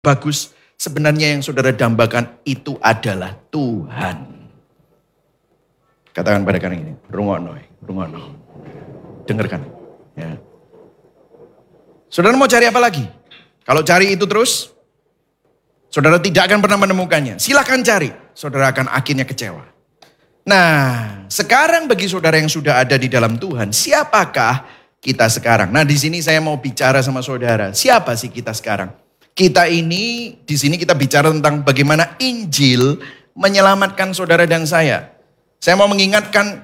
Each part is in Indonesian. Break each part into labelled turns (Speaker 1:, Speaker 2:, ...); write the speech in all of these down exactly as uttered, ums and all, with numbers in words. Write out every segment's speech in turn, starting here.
Speaker 1: bagus, sebenarnya yang saudara dambakan itu adalah Tuhan. Katakan pada kanan ini, rungokno, rungokno. Dengarkan. Ya. Saudara mau cari apa lagi? Kalau cari itu terus, saudara tidak akan pernah menemukannya. Silakan cari, saudara akan akhirnya kecewa. Nah, sekarang bagi saudara yang sudah ada di dalam Tuhan, siapakah kita sekarang? Nah, di sini saya mau bicara sama saudara. Siapa sih kita sekarang? Kita ini, di sini kita bicara tentang bagaimana Injil menyelamatkan saudara dan saya. Saya mau mengingatkan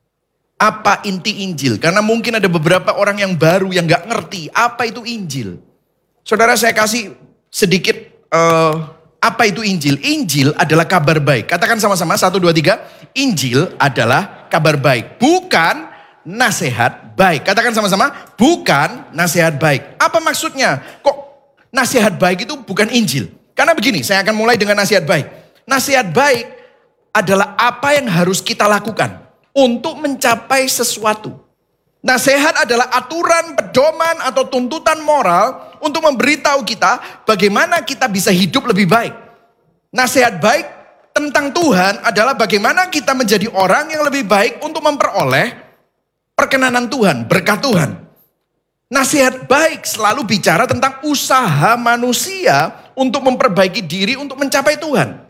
Speaker 1: apa inti Injil. Karena mungkin ada beberapa orang yang baru yang gak ngerti apa itu Injil. Saudara, saya kasih sedikit uh, apa itu Injil. Injil adalah kabar baik. Katakan sama-sama, satu, dua, tiga. Injil adalah kabar baik. Bukan nasihat baik. Katakan sama-sama, bukan nasihat baik. Apa maksudnya? Kok nasihat baik itu bukan Injil? Karena begini, saya akan mulai dengan nasihat baik. Nasihat baik adalah apa yang harus kita lakukan untuk mencapai sesuatu. Nasihat adalah aturan, pedoman, atau tuntutan moral untuk memberitahu kita bagaimana kita bisa hidup lebih baik. Nasihat baik tentang Tuhan adalah bagaimana kita menjadi orang yang lebih baik untuk memperoleh perkenanan Tuhan, berkat Tuhan. Nasihat baik selalu bicara tentang usaha manusia untuk memperbaiki diri untuk mencapai Tuhan.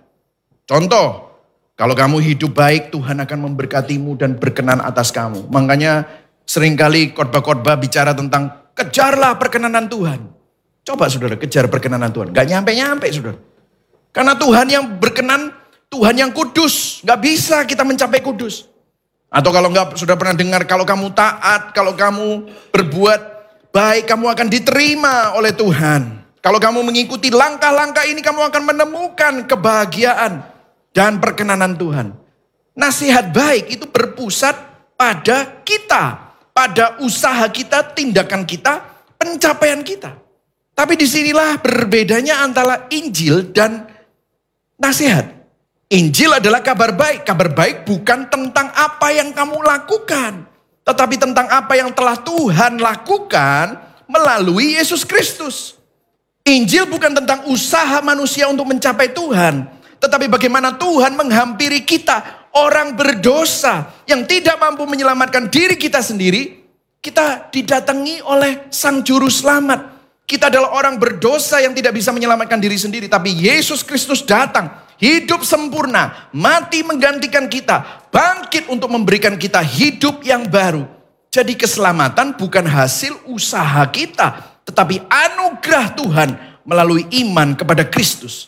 Speaker 1: Contoh, kalau kamu hidup baik, Tuhan akan memberkatimu dan berkenan atas kamu. Makanya seringkali khotbah-khotbah bicara tentang kejarlah perkenanan Tuhan. Coba saudara kejar perkenanan Tuhan. Gak nyampe-nyampe saudara. Karena Tuhan yang berkenan, Tuhan yang kudus. Gak bisa kita mencapai kudus. Atau kalau gak sudah pernah dengar, kalau kamu taat, kalau kamu berbuat baik, kamu akan diterima oleh Tuhan. Kalau kamu mengikuti langkah-langkah ini, kamu akan menemukan kebahagiaan dan perkenanan Tuhan. Nasihat baik itu berpusat pada kita. Pada usaha kita, tindakan kita, pencapaian kita. Tapi disinilah berbedanya antara Injil dan nasihat. Injil adalah kabar baik. Kabar baik bukan tentang apa yang kamu lakukan. Tetapi tentang apa yang telah Tuhan lakukan melalui Yesus Kristus. Injil bukan tentang usaha manusia untuk mencapai Tuhan. Tetapi bagaimana Tuhan menghampiri kita, orang berdosa yang tidak mampu menyelamatkan diri kita sendiri, kita didatangi oleh Sang Juru Selamat. Kita adalah orang berdosa yang tidak bisa menyelamatkan diri sendiri, tapi Yesus Kristus datang, hidup sempurna, mati menggantikan kita, bangkit untuk memberikan kita hidup yang baru. Jadi keselamatan bukan hasil usaha kita, tetapi anugerah Tuhan melalui iman kepada Kristus.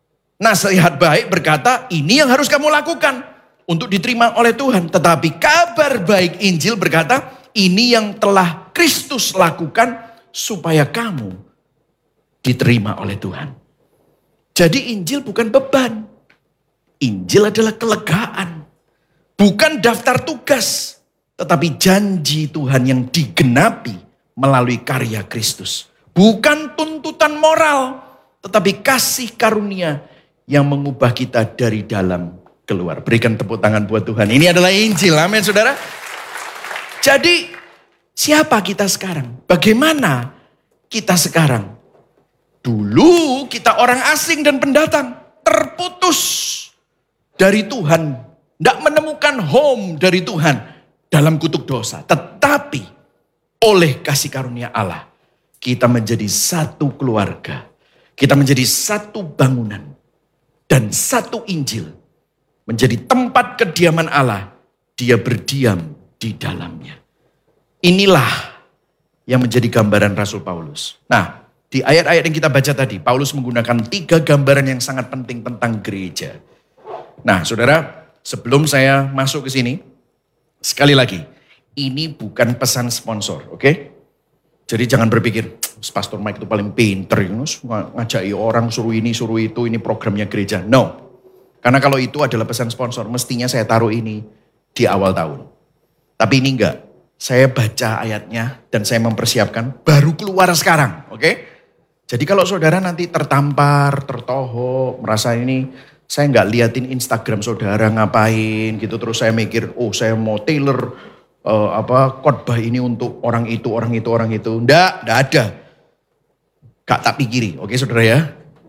Speaker 1: Nasihat baik berkata, ini yang harus kamu lakukan untuk diterima oleh Tuhan. Tetapi kabar baik Injil berkata, ini yang telah Kristus lakukan supaya kamu diterima oleh Tuhan. Jadi Injil bukan beban. Injil adalah kelegaan. Bukan daftar tugas. Tetapi janji Tuhan yang digenapi melalui karya Kristus. Bukan tuntutan moral. Tetapi kasih karunia yang mengubah kita dari dalam keluar. Berikan tepuk tangan buat Tuhan. Ini adalah Injil. Amin saudara. Jadi siapa kita sekarang? Bagaimana kita sekarang? Dulu kita orang asing dan pendatang. Terputus dari Tuhan. Tidak menemukan home dari Tuhan dalam kutuk dosa. Tetapi oleh kasih karunia Allah. Kita menjadi satu keluarga. Kita menjadi satu bangunan. Dan satu Injil menjadi tempat kediaman Allah. Dia berdiam di dalamnya. Inilah yang menjadi gambaran Rasul Paulus. Nah, di ayat-ayat yang kita baca tadi, Paulus menggunakan tiga gambaran yang sangat penting tentang gereja. Nah, saudara, sebelum saya masuk ke sini, sekali lagi, ini bukan pesan sponsor, oke? Jadi jangan berpikir, Pastor Mike itu paling pinter, ngajai orang suruh ini, suruh itu, ini programnya gereja. No, karena kalau itu adalah pesan sponsor, mestinya saya taruh ini di awal tahun. Tapi ini enggak, saya baca ayatnya dan saya mempersiapkan, baru keluar sekarang, oke? Jadi kalau saudara nanti tertampar, tertohok, merasa ini, saya enggak liatin Instagram saudara ngapain gitu, terus saya mikir, oh saya mau tailor, Uh, apa khotbah ini untuk orang itu, orang itu, orang itu. Nggak, nggak ada. Gak tak pikiri, oke saudara ya.